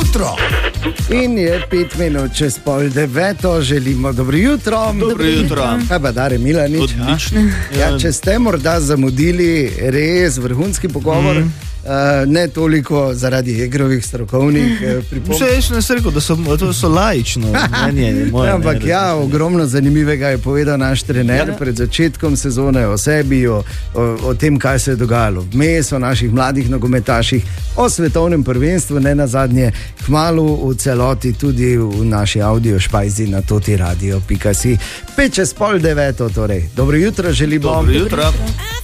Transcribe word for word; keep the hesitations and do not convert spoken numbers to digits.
jutro. In je pet minut čez pol deveto, želimo dobro jutro. Dobro jutro. Kaj pa Dare Milanič? Odlično. Ja, če ste morda zamudili res vrhunski pogovor, mm. uh, ne toliko zaradi Egrovih strokovnih uh, pripomb. Še jaz ne rekel, da so, to so laično. Meni, moje, ampak ne, ja, ogromno zanimivega je povedal naš trener ja. pred začetkom sezone o sebi, o, o, o tem, kaj se je dogajalo vmes, o naših mladih nogometaših, o svetovnem prvenstvu, ne nazadnje, kmalu v celoti tudi v naši audio špajzi na totiradio pika si. Pet čez pol deveto, torej. Dobro jutro, želimo. Dobro jutro.